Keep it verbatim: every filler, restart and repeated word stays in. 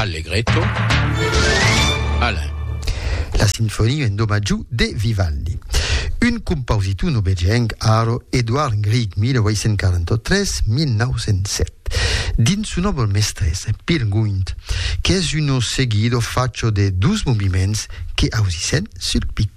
Allegretto. Alain. La sinfonia in do maggiù de Vivaldi. Un compositor norvegien aro Edvard Grieg millehuitcentoquarantatré millenovecentosette. Din su novel mestresse, Peer Gynt, che è uno seguito faccio de due movimenti che ausisen sul pic.